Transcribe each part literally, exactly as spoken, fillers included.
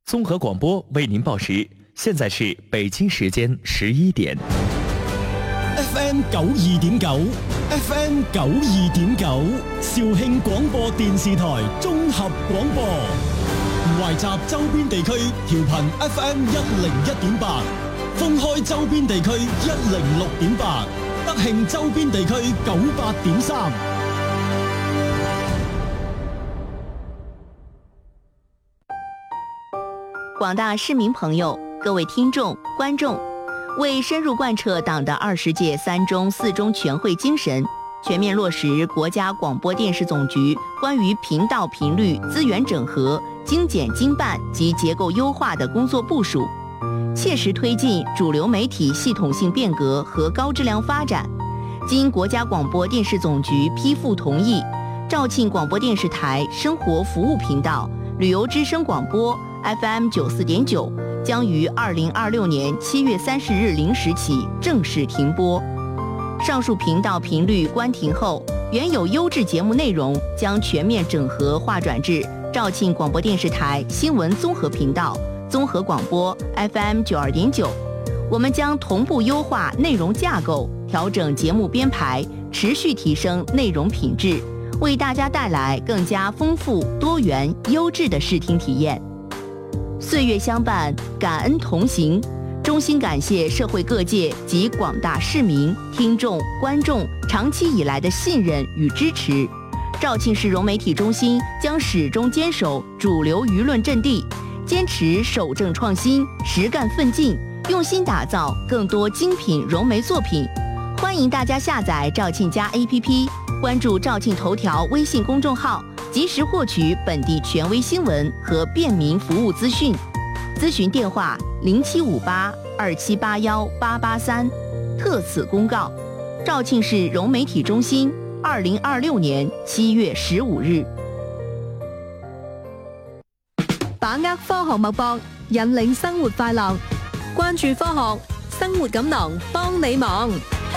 综合广播为您报时，现在是北京时间十一點。 F M 九二點九 ，F M 九二點九，肇慶廣播電視台綜合廣播，懷集周邊地區調頻 F M 一零一點八，封開周邊地區一零六點八，德慶周邊地區九八點三。 廣大市民朋友、各位聽眾、觀眾，為深入貫徹黨的二十屆三中四中全會精神，全面落實國家廣播電視總局關於頻道頻率資源整合、精簡精辦及結構優化的工作部署，切實推進主流媒體系統性變革和高質量發展，經國家廣播電視總局批復同意，肇慶廣播電視台生活服務頻道、旅遊之聲廣播F M 九四點九將於二零二六年七月三十日零時起正式停播。上述頻道頻率關停後，原有優質節目內容將全面整合劃轉至肇慶廣播電視台新聞綜合頻道、綜合廣播 F M 九二點九。我們將同步優化內容架構，調整節目編排，持續提升內容品質，為大家帶來更加豐富、多元、優質的視聽體驗。歲月相伴，感恩同行，衷心感謝社會各界及廣大市民、聽眾、觀眾長期以來的信任與支持。肇慶市融媒體中心將始終堅守主流輿論陣地，堅持守正創新、實幹奮進，用心打造更多精品融媒作品。歡迎大家下載肇慶家 A P P， 關注肇慶頭條微信公眾號，及時獲取本地權威新聞和便民服務資訊，諮詢電話零七五八二七八幺八八三。特此公告，肇慶市融媒體中心，二零二六年七月十五日。 把握科學脈搏，引領生活快樂，關注科學，生活錦囊幫你忙。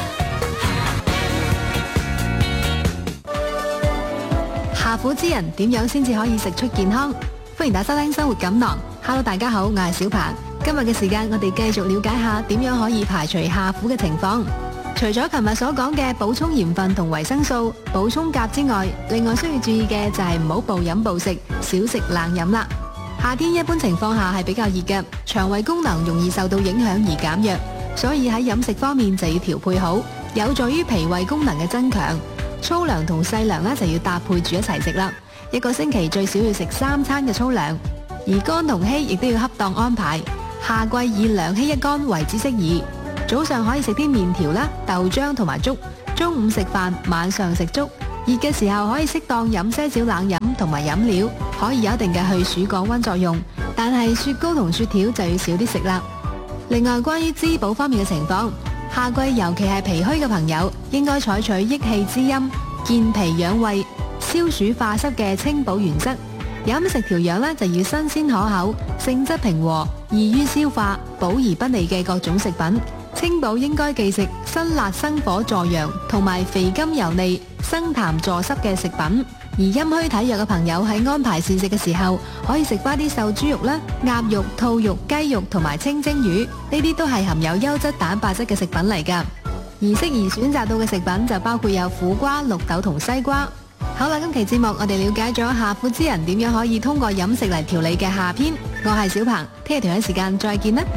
下苦之人點樣先至可以食出健康？歡迎大家收聽生活錦囊。Hello， 大家好，我係小鵬。今日嘅時間，我哋繼續了解下點樣可以排除下苦嘅情況。除咗琴日所講嘅補充鹽分同維生素、補充鉀之外，另外需要注意嘅就係唔好暴飲暴食，少食冷飲啦。夏天一般情況下係比較熱嘅，腸胃功能容易受到影響而減弱，所以喺飲食方面就要調配好，有助於脾胃功能嘅增強。粗糧同細糧咧就要搭配住一齊食啦，一個星期最少要食三餐嘅粗糧，而乾同稀亦都要恰當安排。夏季以兩稀一乾為之適宜。早上可以食啲麵條啦、豆漿同埋粥，中午食飯，晚上食粥。熱嘅時候可以適當飲些少冷飲同埋飲料，可以有一定嘅去暑降溫作用。但係雪糕同雪條就要少啲食啦。另外關於滋補方面嘅情況，夏季尤其係脾虛嘅朋友，應該採取益氣滋陰、健脾養胃、消暑化濕嘅清補原則。飲食調養呢，就要新鮮可口、性質平和、易於消化、補而不膩嘅各種食品。清補應該忌食辛辣生火助陽同埋肥甘油膩、生痰助濕嘅食品。而陰虛體弱嘅朋友喺安排膳食嘅時候，可以食翻啲瘦豬肉啦、鴨肉、兔肉、雞肉同埋清蒸魚，呢啲都係含有優質蛋白質嘅食品嚟㗎。而適宜選擇到嘅食品就包括有苦瓜、綠豆同西瓜。好啦，今期節目我哋了解咗下苦之人點樣可以通過飲食嚟調理嘅下篇。我係小鵬，聽日同一時間再見啦。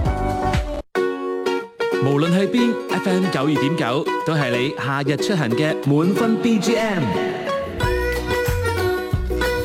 無論去邊 ，F M 九二點九都係你夏日出行嘅滿分 B G M。